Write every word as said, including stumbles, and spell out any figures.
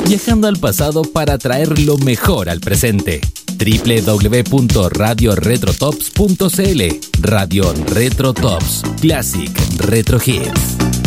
viajando al pasado para traer lo mejor al presente. doble u doble u doble u punto radio retrotops punto c l. Radio Retro Tops. Classic Retro Hits.